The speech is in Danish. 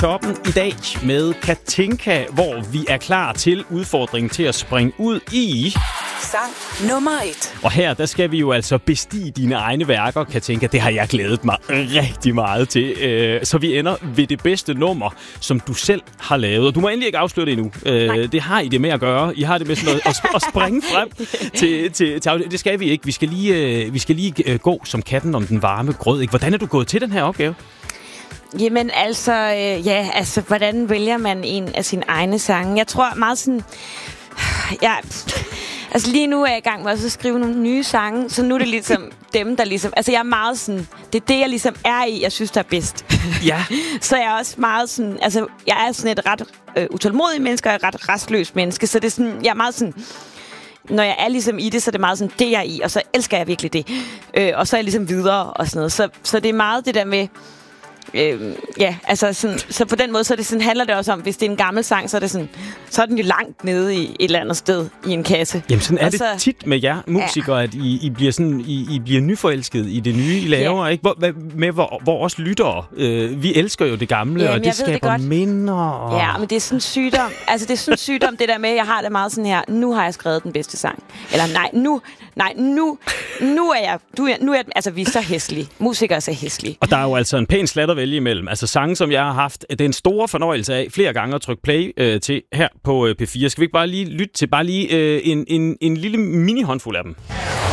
toppen i dag med Katinka, hvor vi er klar til udfordringen til at springe ud i... Sang nummer 1. Og her, der skal vi jo altså bestige dine egne værker, Katinka. Det har jeg glædet mig rigtig meget til. Så vi ender ved det bedste nummer, som du selv har lavet. Og du må endelig ikke afsløre det endnu. Det har I det med at gøre. I har det med sådan noget at springe frem til. Det skal vi ikke. Vi skal lige gå som katten om den varme grød. Ikke? Hvordan er du gået til den her opgave? Jamen altså, hvordan vælger man en af sine egne sange? Jeg tror meget sådan... Altså lige nu er jeg i gang med at skrive nogle nye sange, så nu er det ligesom dem, der ligesom... Altså jeg er meget sådan... Det er det, jeg ligesom er i, jeg synes, der er bedst. Ja. Så jeg er også meget sådan... Altså jeg er sådan et ret utålmodig menneske, og et ret rastløs menneske, så det er sådan... Jeg er meget sådan... Når jeg er ligesom i det, så er det meget sådan, det jeg er i, og så elsker jeg virkelig det. Og så er jeg ligesom videre og sådan noget. Så det er meget det der med... altså sådan, så på den måde så er det sådan, handler det også om, hvis det er en gammel sang, så er det sådan, så er den jo langt nede i et eller andet sted i en kasse. Jamen sådan er det tit med jer musikere, at I bliver sådan, I bliver nyforelsket i det nye, I laver, ikke? Hvor også lyttere, vi elsker jo det gamle, og det skaber minder. Ja, men det er sådan en sygdom. Altså det er sådan en sygdom, det der med, jeg har det meget sådan her, nu har jeg skrevet den bedste sang. Eller nu er jeg, altså vi er så hæslige. Musikere er så hæslige. Og der er jo altså en pæn slat at vælge imellem. Altså sange, som jeg har haft den store fornøjelse af flere gange at trykke play til her på P4. Skal vi ikke bare lige lytte til en lille mini-håndfuld af dem?